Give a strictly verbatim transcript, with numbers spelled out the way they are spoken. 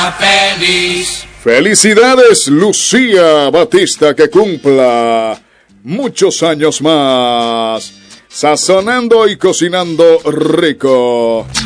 sea feliz. Felicidades, Lucía Batista, que cumpla muchos años más, sazonando y cocinando rico.